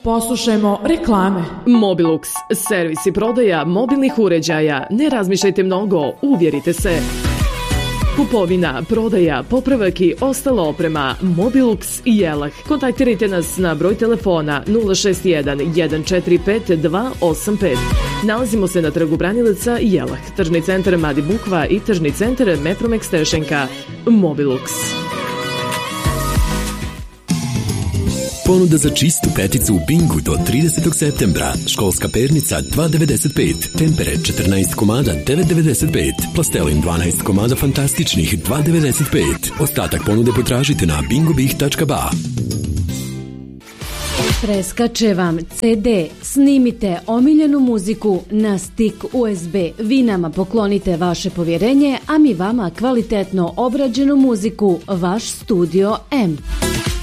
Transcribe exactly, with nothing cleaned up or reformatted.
Poslušajmo reklame. Mobilux, servis i prodaja mobilnih uređaja. Ne razmišljajte mnogo, uvjerite se. Kupovina, prodaja, popravak i ostala oprema. Mobilux i Jelah. Kontaktirajte nas na broj telefona nula šest jedan jedan četiri pet dva osam pet. Nalazimo se na trgu Branilaca Jelah, tržni centar Madi Bukva i tržni centar Mepromex Tešenka. Mobilux. Ponuda za čistu peticu u Bingu do tridesetog septembra. Školska pernica dva devedeset pet, tempere četrnaest komada devet devedeset pet, plastelin dvanaest komada fantastičnih dva devedeset pet. Ostatak ponude potražite na bingobih tačka ba. Preskače vam ce de, snimite omiljenu muziku na stik u es be. Vi nama poklonite vaše povjerenje, a mi vama kvalitetno obrađenu muziku, vaš Studio M.